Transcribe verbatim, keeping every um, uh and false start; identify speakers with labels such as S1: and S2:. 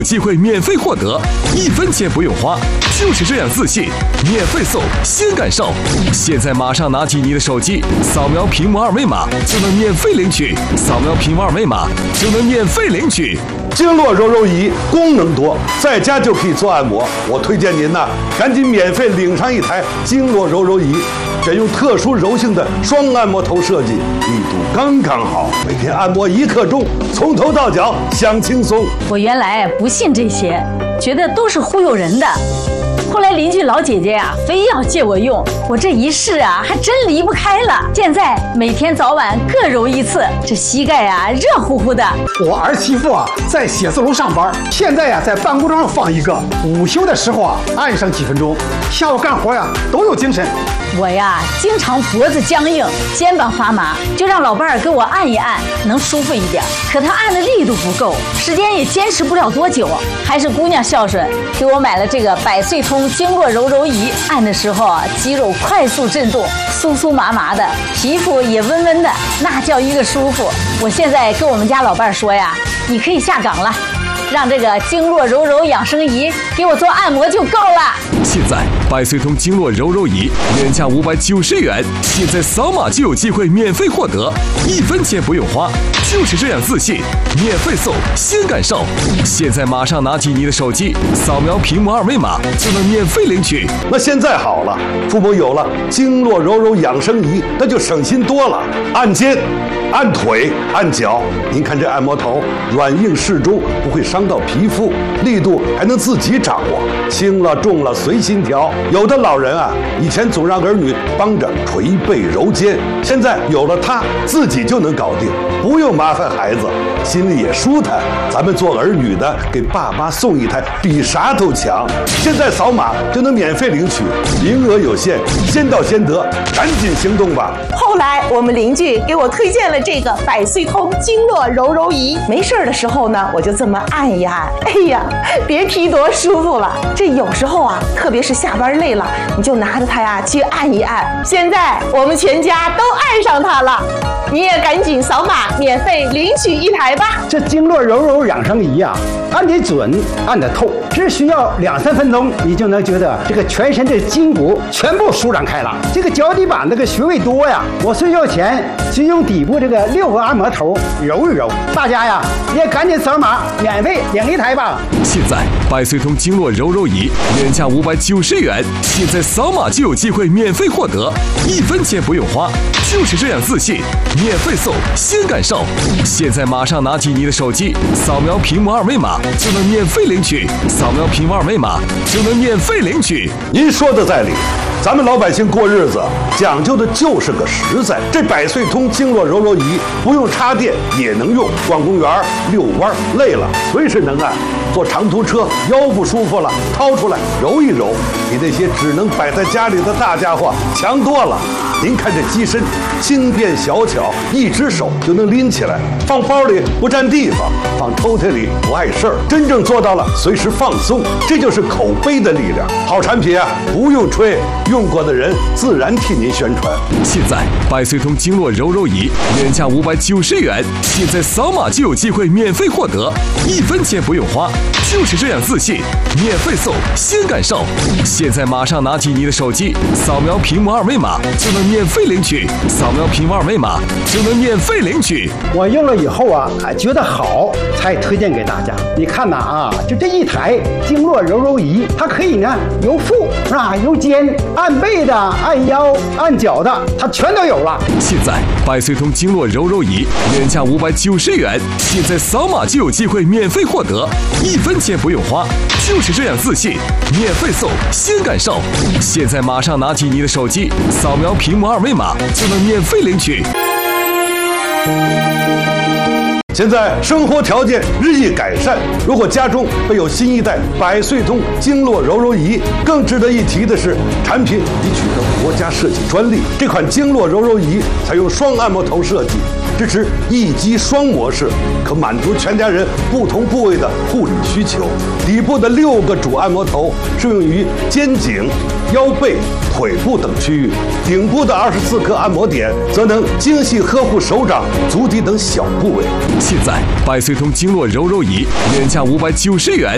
S1: 机会免费获得，一分钱不用花，就是这样自信，免费送，先感受。现在马上拿起你的手机，扫描屏幕二维码就能免费领取，扫描屏幕二维码就能免费领取。
S2: 经络柔柔仪功能多，在家就可以做按摩。我推荐您呐，赶紧免费领上一台经络柔柔仪，选用特殊柔性的双按摩头设计，力度刚刚好，每天按摩一刻钟，从头到脚享轻松。
S3: 我原来不信这些，觉得都是忽悠人的。后来邻居老姐姐呀、啊，非要借我用，我这一试啊，还真离不开了。现在每天早晚各揉一次，这膝盖啊热乎乎的。
S4: 我儿媳妇啊在写字楼上班，现在呀、啊、在办公桌上放一个，午休的时候啊按上几分钟，下午干活呀、啊、都有精神。
S3: 我呀经常脖子僵硬，肩膀发麻，就让老伴儿给我按一按，能舒服一点。可他按的力度不够，时间也坚持不了多久。还是姑娘孝顺，给我买了这个百岁通经络柔柔仪，按的时候啊，肌肉快速震动，酥酥麻麻的，皮肤也温温的，那叫一个舒服。我现在跟我们家老伴儿说呀，你可以下岗了，让这个经络柔柔养生仪给我做按摩就够了。
S1: 现在百岁通经络柔柔仪原价五百九十元，现在扫码就有机会免费获得，一分钱不用花，就是这样自信，免费送，先感受。现在马上拿起你的手机，扫描屏幕二维码就能免费领取。
S2: 那现在好了，父母有了经络柔柔养生仪，那就省心多了。按肩、按腿、按脚，您看这按摩头软硬适中，不会伤到皮肤，力度还能自己掌握，轻了重了随心调。有的老人啊，以前总让儿女帮着捶背揉肩，现在有了它，自己就能搞定，不用麻烦孩子，心里也舒坦。咱们做儿女的，给爸妈送一台，比啥都强。现在扫码就能免费领取，名额有限，先到先得，赶紧行动吧。
S5: 后来我们邻居给我推荐了这个百岁通经络柔柔仪，没事的时候呢，我就这么按一按，哎呀，别提多舒服了。这有时候啊，特别是下班累了，你就拿着它呀去按一按。现在我们全家都爱上它了，你也赶紧扫码免费领取一台吧。
S4: 这经络柔柔养生仪啊，按得准，按得透，只需要两三分钟，你就能觉得这个全身的筋骨全部舒展开了。这个脚底板那个穴位多呀，我睡觉前就用底部这个六个按摩头揉一揉。大家呀也赶紧扫码免费领一台吧。
S1: 现在百岁通经络柔柔仪原价五百九十元，现在扫码就有机会免费获得，一分钱不用花，就是这样自信，免费送，先感受。现在马上拿起你的手机，扫描屏幕二维码就能免费领取，扫描屏幕二维码就能免费领取。
S2: 您说的在理，咱们老百姓过日子讲究的就是个实在。这百岁通经络柔柔仪不用插电也能用，逛公园、遛弯累了随时能按。坐长途车腰不舒服了，掏出来揉一揉，比那些只能摆在家里的大家伙强多了。您看这机身轻便小巧，一只手就能拎起来，放包里不占地方，放抽屉里不碍事儿，真正做到了随时放松，这就是口碑的力量。好产品啊，不用吹，用过的人自然替您宣传。
S1: 现在百岁通经络柔柔仪原价五百九十元，现在扫码就有机会免费获得，一分钱不用花，就是这样自信，免费送，先感受。现在马上拿起你的手机，扫描屏幕二维码就能免费领取，扫描屏幕二维码就能免费领取。
S4: 我用了以后啊，觉得好，才推荐给大家。你看呐啊，就这一台经络柔柔仪，它可以呢由腹啊由肩，按背的、按腰、按脚的，它全都有了。
S1: 现在百岁通经络柔柔仪原价五百九十元，现在扫码就有机会免费获得，一分钱不用花，就是这样自信，免费送，先感受。现在马上拿起你的手机，扫描屏幕二维码就能免费领取。
S2: 现在生活条件日益改善，如果家中备有新一代百岁通经络柔柔仪，更值得一提的是，产品已取得国家设计专利。这款经络柔柔仪采用双按摩头设计，支持一机双模式，可满足全家人不同部位的护理需求。底部的六个主按摩头适用于肩颈、腰背、腿部等区域，顶部的二十四颗按摩点则能精细呵护手掌、足底等小部位。
S1: 现在百岁通经络柔柔仪原价五百九十元，